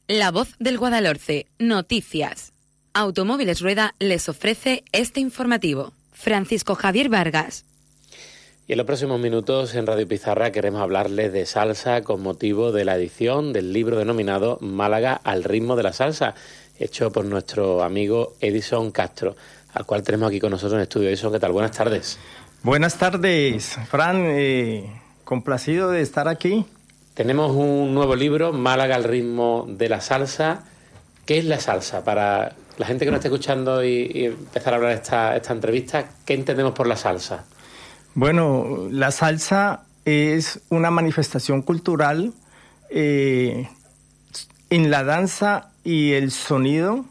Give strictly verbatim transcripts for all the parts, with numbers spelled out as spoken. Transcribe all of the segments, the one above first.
La Voz del Guadalhorce, noticias. Automóviles Rueda les ofrece este informativo. Francisco Javier Vargas. Y en los próximos minutos en Radio Pizarra queremos hablarles de salsa con motivo de la edición del libro denominado Málaga al ritmo de la salsa, hecho por nuestro amigo Edison Castro, al cual tenemos aquí con nosotros en el estudio. Edison, ¿qué tal? Buenas tardes. Buenas tardes, Fran. Eh, complacido de estar aquí. Tenemos un nuevo libro, Málaga al ritmo de la salsa. ¿Qué es la salsa? Para la gente que nos está escuchando y, y empezar a hablar esta, esta entrevista, ¿qué entendemos por la salsa? Bueno, la salsa es una manifestación cultural eh, en la danza y el sonido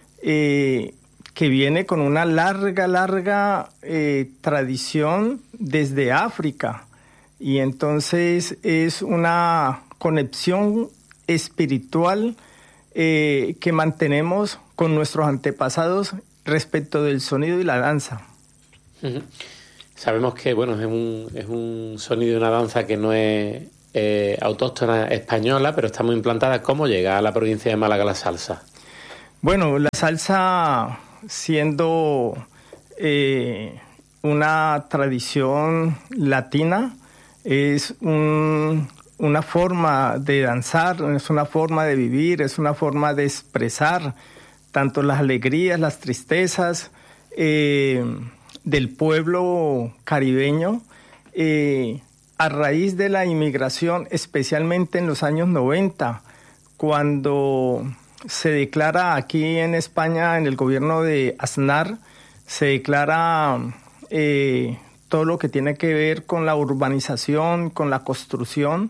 eh, que viene con una larga, larga eh, tradición desde África. Y entonces es una conexión espiritual eh, que mantenemos con nuestros antepasados respecto del sonido y la danza. Uh-huh. Sabemos que bueno es un, es un sonido y una danza que no es eh, autóctona española, pero está muy implantada. ¿Cómo llega a la provincia de Málaga la salsa? Bueno, la salsa, siendo eh, una tradición latina, es un, una forma de danzar, es una forma de vivir, es una forma de expresar tanto las alegrías, las tristezas eh, del pueblo caribeño eh, a raíz de la inmigración, especialmente en los años noventa, cuando se declara aquí en España, en el gobierno de Aznar, se declara eh, todo lo que tiene que ver con la urbanización, con la construcción,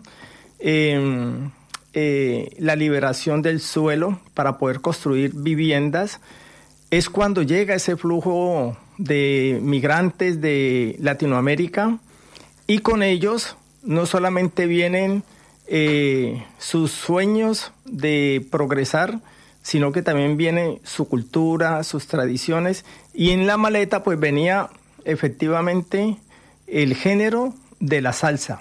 eh, eh, la liberación del suelo para poder construir viviendas. Es cuando llega ese flujo de migrantes de Latinoamérica y con ellos no solamente vienen eh, sus sueños de progresar, sino que también viene su cultura, sus tradiciones, y en la maleta pues venía efectivamente el género de la salsa.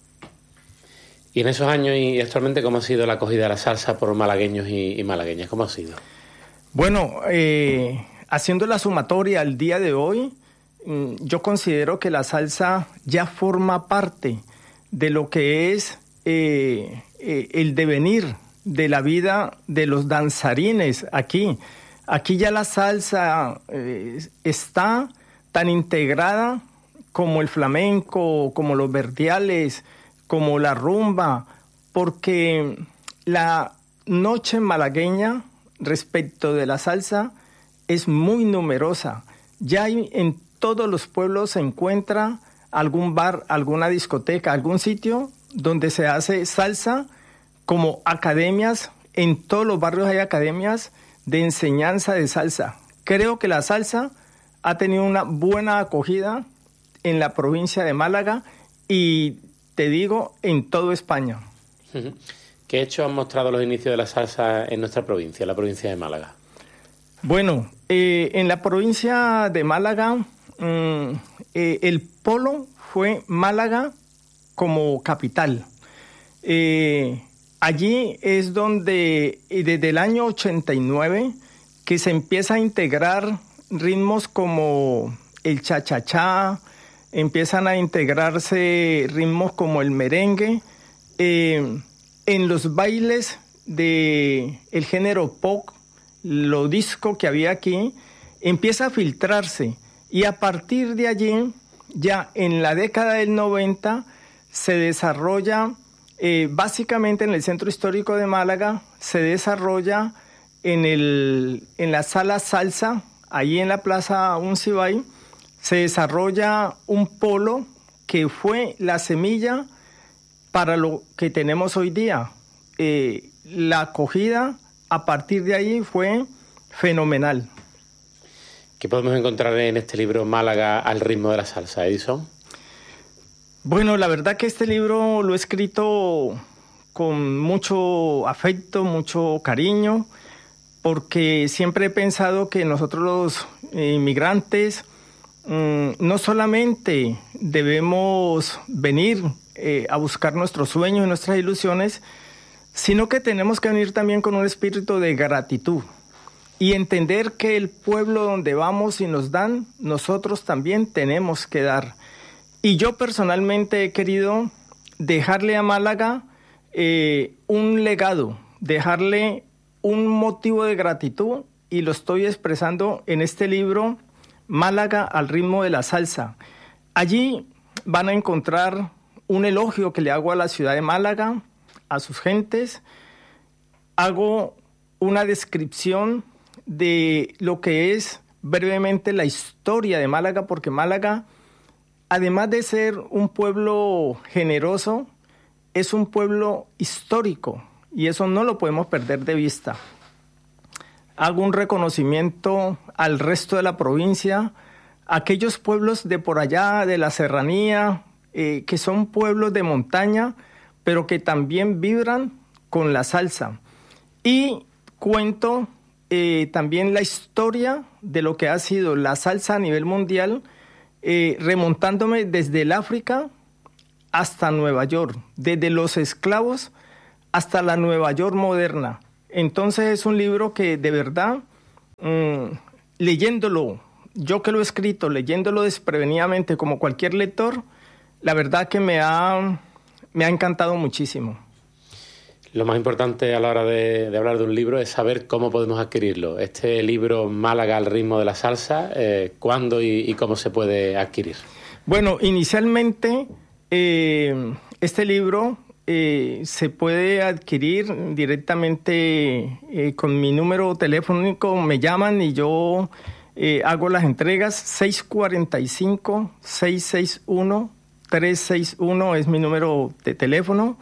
Y en esos años y actualmente, ¿cómo ha sido la acogida de la salsa por malagueños y, y malagueñas? ¿Cómo ha sido? Bueno, eh, haciendo la sumatoria al día de hoy, yo considero que la salsa ya forma parte de lo que es eh, eh, el devenir de la vida de los danzarines aquí. Aquí ya la salsa eh, está tan integrada como el flamenco, como los verdiales, como la rumba, porque la noche malagueña respecto de la salsa es muy numerosa. Ya hay, en todos los pueblos se encuentra algún bar, alguna discoteca, algún sitio donde se hace salsa, como academias. En todos los barrios hay academias de enseñanza de salsa. Creo que la salsa ha tenido una buena acogida en la provincia de Málaga y, te digo, en toda España. ¿Qué hechos han mostrado los inicios de la salsa en nuestra provincia, la provincia de Málaga? Bueno, eh, en la provincia de Málaga, mmm, eh, el polo fue Málaga como capital. Eh, allí es donde, desde el año ochenta y nueve, que se empieza a integrar ritmos como el cha-cha-cha, empiezan a integrarse ritmos como el merengue. Eh, en los bailes del género pop, lo disco que había aquí, empieza a filtrarse. Y a partir de allí, ya en la década del noventa, se desarrolla, eh, básicamente en el centro histórico de Málaga, se desarrolla en, el, en la sala salsa, ahí en la plaza Uncibay, se desarrolla un polo que fue la semilla para lo que tenemos hoy día. Eh, la acogida a partir de ahí fue fenomenal. ¿Qué podemos encontrar en este libro Málaga al ritmo de la salsa, Edison? Bueno, la verdad que este libro lo he escrito con mucho afecto, mucho cariño, porque siempre he pensado que nosotros los inmigrantes mmm, no solamente debemos venir eh, a buscar nuestros sueños y nuestras ilusiones, sino que tenemos que venir también con un espíritu de gratitud y entender que el pueblo donde vamos y nos dan, nosotros también tenemos que dar. Y yo personalmente he querido dejarle a Málaga eh, un legado, dejarle un motivo de gratitud, y lo estoy expresando en este libro, Málaga al ritmo de la salsa. Allí van a encontrar un elogio que le hago a la ciudad de Málaga, a sus gentes. Hago una descripción de lo que es brevemente la historia de Málaga, porque Málaga, además de ser un pueblo generoso, es un pueblo histórico, y eso no lo podemos perder de vista. Hago un reconocimiento al resto de la provincia, aquellos pueblos de por allá, de la serranía, eh, que son pueblos de montaña, pero que también vibran con la salsa. Y cuento eh, también la historia de lo que ha sido la salsa a nivel mundial, eh, remontándome desde el África hasta Nueva York, desde los esclavos hasta la Nueva York moderna. Entonces es un libro que de verdad, mmm, leyéndolo, yo que lo he escrito, leyéndolo desprevenidamente como cualquier lector, la verdad que me ha, me ha encantado muchísimo. Lo más importante a la hora de, de hablar de un libro es saber cómo podemos adquirirlo. Este libro, Málaga al ritmo de la salsa, eh, ¿cuándo y, y cómo se puede adquirir? Bueno, inicialmente eh, este libro eh, se puede adquirir directamente eh, con mi número telefónico. Me llaman y yo eh, hago las entregas. seis cuatro cinco, seis seis uno, tres seis uno es mi número de teléfono.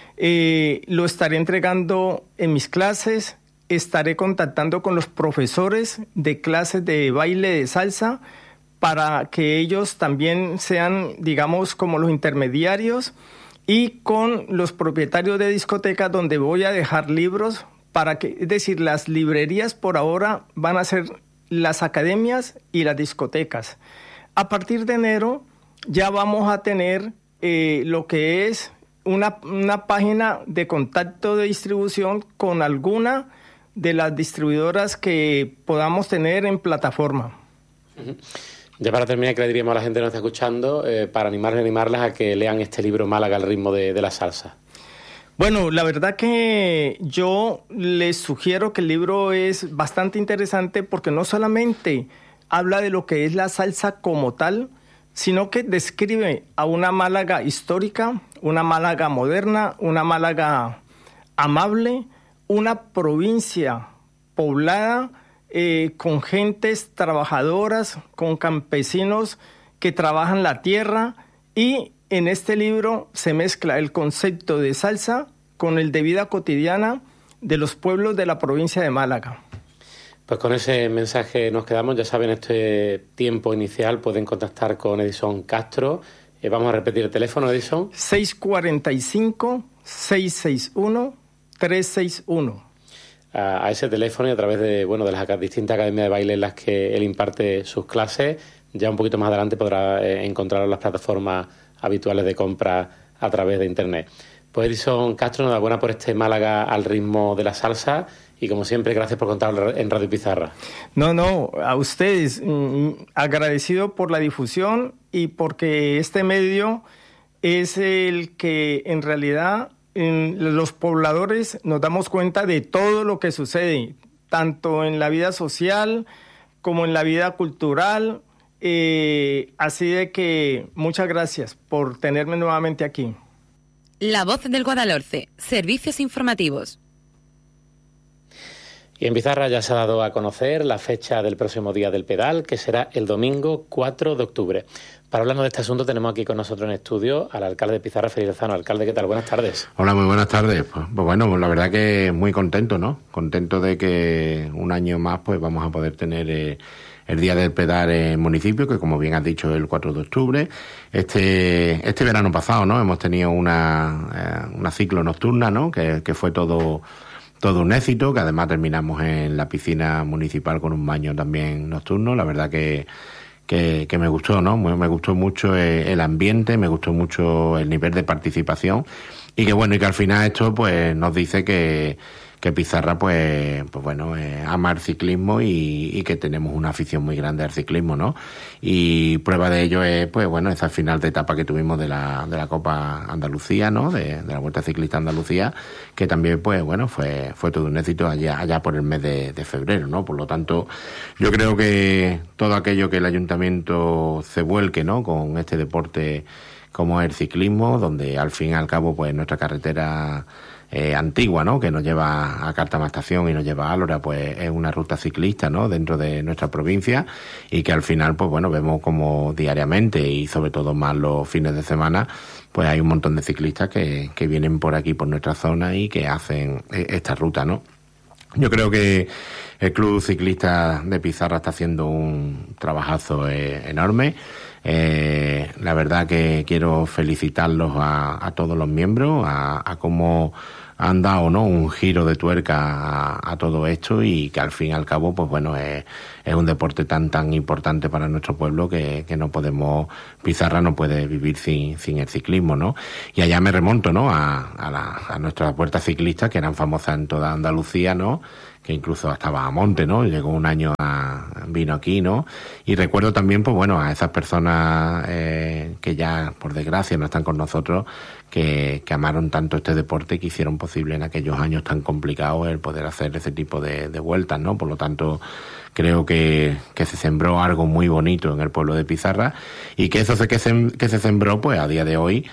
Eh, lo estaré entregando en mis clases, estaré contactando con los profesores de clases de baile de salsa para que ellos también sean, digamos, como los intermediarios, y con los propietarios de discotecas donde voy a dejar libros para que, es decir, las librerías por ahora van a ser las academias y las discotecas. A partir de enero ya vamos a tener eh, lo que es Una, una página de contacto de distribución con alguna de las distribuidoras que podamos tener en plataforma. Uh-huh. Ya para terminar, ¿qué le diríamos a la gente que nos está escuchando eh, para animarles, animarlas a que lean este libro Málaga al ritmo de, de la salsa? Bueno, la verdad que yo les sugiero que el libro es bastante interesante porque no solamente habla de lo que es la salsa como tal, sino que describe a una Málaga histórica, una Málaga moderna, una Málaga amable, una provincia poblada eh, con gentes trabajadoras, con campesinos que trabajan la tierra, y en este libro se mezcla el concepto de salsa con el de vida cotidiana de los pueblos de la provincia de Málaga. Pues con ese mensaje nos quedamos. Ya saben, este tiempo inicial pueden contactar con Edison Castro. Eh, vamos a repetir el teléfono, Edison. seis cuatro cinco, seis seis uno, tres seis uno. A, a ese teléfono, y a través de, bueno, de las distintas academias de baile en las que él imparte sus clases. Ya un poquito más adelante podrá eh, encontrarlo en las plataformas habituales de compra a través de Internet. Pues Edison Castro, enhorabuena por este Málaga al ritmo de la salsa. Y como siempre, gracias por contar en Radio Pizarra. No, no, a ustedes, mm, agradecido por la difusión y porque este medio es el que en realidad en los pobladores nos damos cuenta de todo lo que sucede, tanto en la vida social como en la vida cultural. Eh, así de que muchas gracias por tenerme nuevamente aquí. La Voz del Guadalhorce, servicios informativos. Y en Pizarra ya se ha dado a conocer la fecha del próximo Día del Pedal, que será el domingo cuatro de octubre. Para hablarnos de este asunto tenemos aquí con nosotros en estudio al alcalde de Pizarra, Félix Lozano. Alcalde, ¿qué tal? Buenas tardes. Hola, muy buenas tardes. Pues, pues bueno, pues la verdad que muy contento, ¿no? Contento de que un año más pues vamos a poder tener eh, el Día del Pedal en el municipio, que como bien has dicho es el cuatro de octubre. Este este verano pasado, ¿no? Hemos tenido una, eh, una ciclo nocturna, ¿no? Que, que fue todo... Todo un éxito, que además terminamos en la piscina municipal con un baño también nocturno. La verdad que, que, que me gustó, ¿no? Me, me gustó mucho el ambiente, me gustó mucho el nivel de participación y que bueno, y que al final esto pues nos dice que que Pizarra pues pues bueno eh, ama el ciclismo y, y que tenemos una afición muy grande al ciclismo, ¿no? Y prueba de ello es pues bueno esa final de etapa que tuvimos de la de la Copa Andalucía, ¿no? De, de la Vuelta Ciclista Andalucía, que también pues bueno fue fue todo un éxito allá allá por el mes de, de febrero, ¿no? Por lo tanto, yo creo que todo aquello que el ayuntamiento se vuelque, ¿no? Con este deporte como el ciclismo, donde al fin y al cabo pues nuestra carretera Eh, antigua, ¿no? Que nos lleva a Cartama-Estación y nos lleva a Álora, pues es una ruta ciclista, ¿no? Dentro de nuestra provincia, y que al final, pues bueno, vemos como diariamente y sobre todo más los fines de semana, pues hay un montón de ciclistas que, que vienen por aquí, por nuestra zona y que hacen esta ruta, ¿no? Yo creo que el Club Ciclista de Pizarra está haciendo un trabajazo eh, enorme. Eh, la verdad que quiero felicitarlos a, a todos los miembros, a, a cómo han dado, ¿no? Un giro de tuerca a, a todo esto, y que al fin y al cabo, pues bueno, es, es un deporte tan tan importante para nuestro pueblo que, que no podemos, Pizarra no puede vivir sin, sin el ciclismo, ¿no? Y allá me remonto, ¿no? A, a, la, a nuestras puertas ciclistas, que eran famosas en toda Andalucía, ¿no? Que incluso hasta Bahamonte, ¿no? Llegó un año a, vino aquí, ¿no? Y recuerdo también, pues bueno, a esas personas eh, que ya, por desgracia, no están con nosotros, que, que amaron tanto este deporte, que hicieron posible en aquellos años tan complicados el poder hacer ese tipo de, de vueltas, ¿no? Por lo tanto, creo que, que se sembró algo muy bonito en el pueblo de Pizarra, y que eso que se, que se sembró, pues a día de hoy,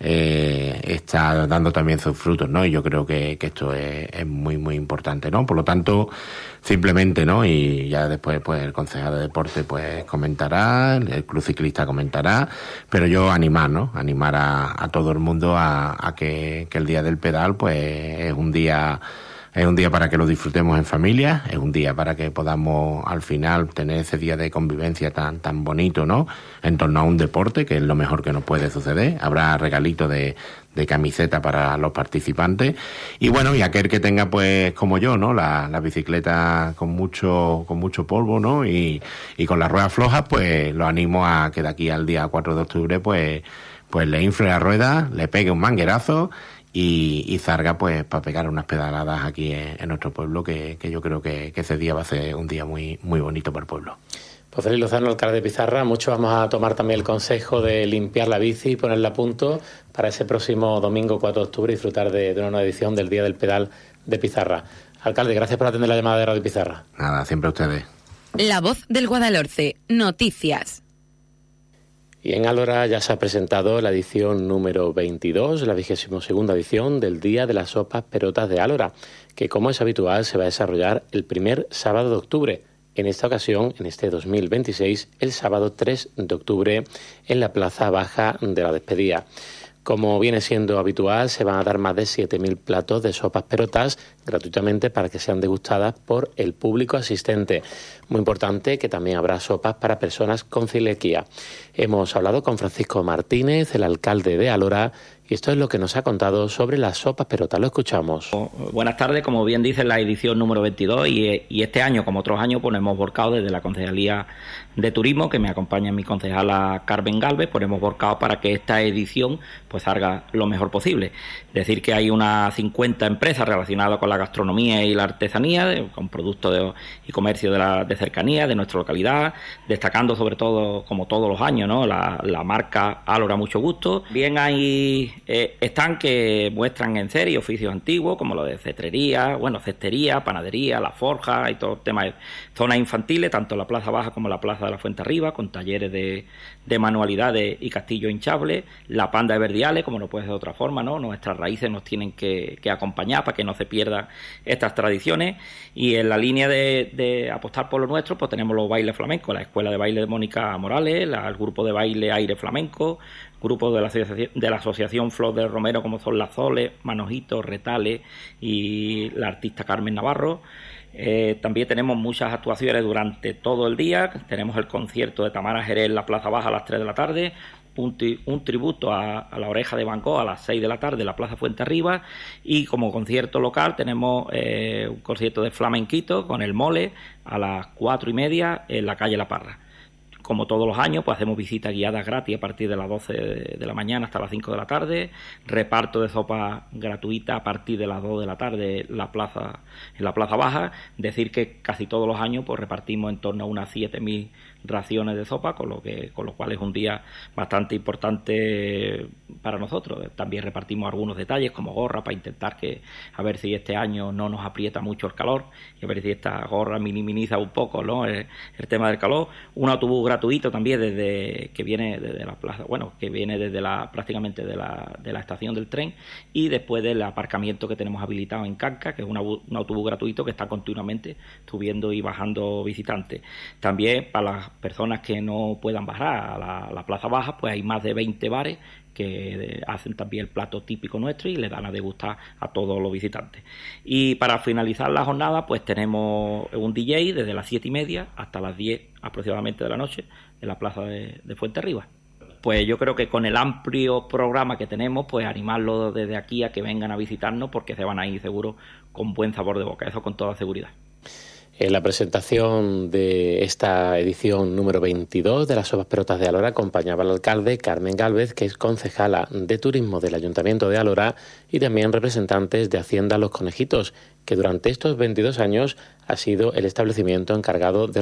Eh, está dando también sus frutos, ¿no? Y yo creo que, que esto es, es muy, muy importante, ¿no? Por lo tanto, simplemente, ¿no? Y ya después, pues, el concejal de deporte, pues, comentará, el club ciclista comentará, pero yo animar, ¿no? Animar a, a todo el mundo a, a que, que el día del pedal, pues, es un día... Es un día para que lo disfrutemos en familia, es un día para que podamos al final tener ese día de convivencia tan tan bonito, ¿no? En torno a un deporte, que es lo mejor que nos puede suceder. Habrá regalitos de, de camiseta para los participantes. Y bueno, y aquel que tenga, pues, como yo, ¿no? La, la bicicleta con mucho con mucho polvo, ¿no? Y, y con las ruedas flojas, pues lo animo a que de aquí al día cuatro de octubre, pues, pues le infle la rueda, le pegue un manguerazo y, y salga pues para pegar unas pedaladas aquí en, en nuestro pueblo, que, que yo creo que, que ese día va a ser un día muy muy bonito para el pueblo. Pues Félix Lozano, alcalde de Pizarra, muchos vamos a tomar también el consejo de limpiar la bici y ponerla a punto para ese próximo domingo cuatro de octubre disfrutar de, de una nueva edición del Día del Pedal de Pizarra. Alcalde, gracias por atender la llamada de Radio Pizarra. Nada, siempre a ustedes. La Voz del Guadalhorce, noticias. Y en Álora ya se ha presentado la edición número veintidós, la vigésima segunda edición del Día de las Sopas Perotas de Álora, que como es habitual se va a desarrollar el primer sábado de octubre. En esta ocasión, en este dos mil veintiséis, el sábado tres de octubre, en la Plaza Baja de la Despedida. Como viene siendo habitual, se van a dar más de siete mil platos de sopas perotas gratuitamente para que sean degustadas por el público asistente. Muy importante que también habrá sopas para personas con celiaquía. Hemos hablado con Francisco Martínez, el alcalde de Álora, y esto es lo que nos ha contado sobre las sopas perotas. Lo escuchamos. Buenas tardes, como bien dice la edición número veintidós, y, y este año, como otros años, pues hemos volcado desde la Concejalía de Turismo, que me acompaña mi concejala Carmen Galvez, pues hemos volcado para que esta edición pues salga lo mejor posible. Es decir, que hay unas cincuenta empresas relacionadas con la gastronomía y la artesanía, de, con productos de, y comercio de, la, de cercanía de nuestra localidad, destacando sobre todo, como todos los años, ¿no? la, la marca Álora Mucho Gusto. Bien, hay eh, están que muestran en serie oficios antiguos, como lo de cetrería, bueno, cestería, panadería, la forja y todo el tema de zonas infantiles, tanto la Plaza Baja como la Plaza de la Fuente Arriba, con talleres de, de manualidades y castillos hinchables, la panda de verdiales, como no puede ser de otra forma, ¿no? Nuestras raíces nos tienen que, que acompañar para que no se pierdan estas tradiciones, y en la línea de, de apostar por lo nuestro, pues tenemos los bailes flamencos, la Escuela de Baile de Mónica Morales, la, el grupo de baile Aire Flamenco, grupos de la asociación, de la asociación Flor del Romero, como son las Zoles, Manojitos, Retales y la artista Carmen Navarro. Eh, también tenemos muchas actuaciones durante todo el día. Tenemos el concierto de Tamara Jerez en la Plaza Baja a las tres de la tarde, un, tri- un tributo a, a la Oreja de Van Gogh a las seis de la tarde en la Plaza Fuente Arriba, y como concierto local tenemos eh, un concierto de flamenquito con el Mole a las cuatro y media en la calle La Parra. como todos los años, pues hacemos visitas guiadas gratis a partir de las doce de la mañana hasta las cinco de la tarde, reparto de sopa gratuita a partir de las dos de la tarde en la plaza, en la Plaza Baja. Decir que casi todos los años pues repartimos en torno a unas siete mil raciones de sopa, con lo que con lo cual es un día bastante importante para nosotros. También repartimos algunos detalles como gorra para intentar que a ver si este año no nos aprieta mucho el calor y a ver si esta gorra minimiza un poco, ¿no?, el, el tema del calor. Un autobús gratuito también desde que viene desde la plaza, bueno, que viene desde la prácticamente de la, de la estación del tren y después del aparcamiento que tenemos habilitado en Canca, que es una, un autobús gratuito que está continuamente subiendo y bajando visitantes. También para las personas que no puedan bajar a la, a la Plaza Baja, pues hay más de veinte bares que hacen también el plato típico nuestro y le dan a degustar a todos los visitantes. Y para finalizar la jornada, pues tenemos un D J desde las siete y media hasta las diez aproximadamente de la noche en la plaza de, de Fuenterribas. Pues yo creo que con el amplio programa que tenemos, pues animarlos desde aquí a que vengan a visitarnos, porque se van a ir seguro con buen sabor de boca, eso con toda seguridad. En la presentación de esta edición número veintidós de las Sopas Perotas de Alhora acompañaba el alcalde Carmen Gálvez, que es concejala de Turismo del Ayuntamiento de Alhora, y también representantes de Hacienda Los Conejitos, que durante estos veintidós años ha sido el establecimiento encargado de